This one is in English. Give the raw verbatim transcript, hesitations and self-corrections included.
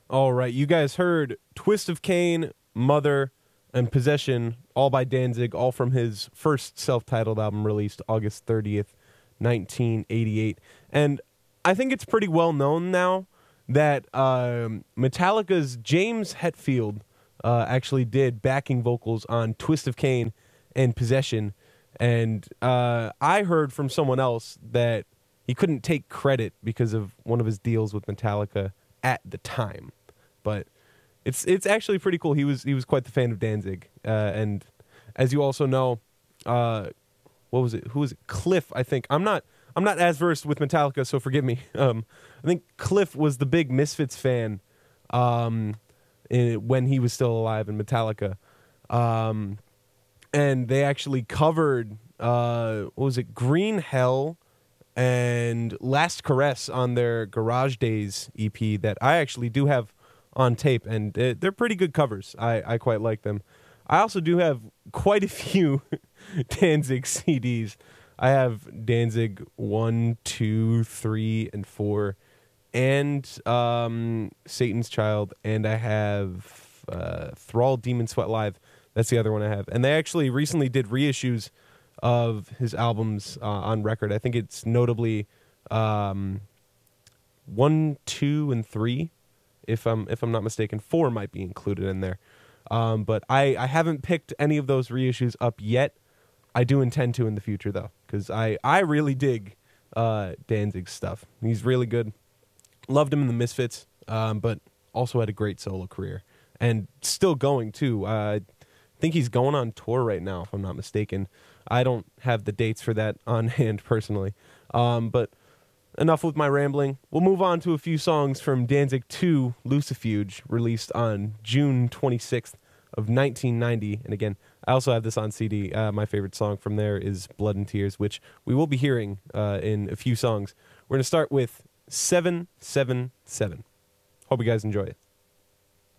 All right, you guys heard Twist of Cain, Mother, and Possession, all by Danzig, all from his first self-titled album released August thirtieth, nineteen eighty-eight. And I think it's pretty well known now that um, Metallica's James Hetfield uh, actually did backing vocals on Twist of Cain and Possession. And uh, I heard from someone else that he couldn't take credit because of one of his deals with Metallica at the time. But it's it's actually pretty cool. He was he was quite the fan of Danzig, uh, and as you also know, uh, what was it? Who was it? Cliff, I think. I'm not I'm not as versed with Metallica, so forgive me. Um, I think Cliff was the big Misfits fan um, in, when he was still alive in Metallica, um, and they actually covered uh, what was it? Green Hell and Last Caress on their Garage Days E P that I actually do have on tape, and they're pretty good covers. I, I quite like them. I also do have quite a few Danzig C Ds. I have Danzig one, two, three, and four, and um, Satan's Child, and I have uh, Thrall Demon Sweat Live. That's the other one I have. And they actually recently did reissues of his albums uh, on record. I think it's notably um, one, two, and three. If I'm if I'm not mistaken, four might be included in there, um, but I, I haven't picked any of those reissues up yet. I do intend to in the future though, because I, I really dig uh, Danzig's stuff. He's really good. Loved him in the Misfits, um, but also had a great solo career and still going too. Uh, I think he's going on tour right now, if I'm not mistaken. I don't have the dates for that on hand personally, um, but. Enough with my rambling. We'll move on to a few songs from Danzig two, Lucifuge, released on June twenty-sixth of nineteen ninety. And again, I also have this on C D. Uh, my favorite song from there is Blood and Tears, which we will be hearing uh, in a few songs. We're going to start with seven seven seven. Hope you guys enjoy it.